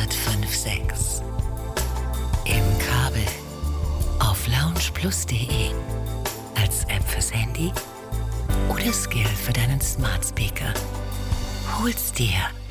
156. Im Kabel auf loungeplus.de. Als App fürs Handy oder Skill für deinen Smart Speaker. Hol's dir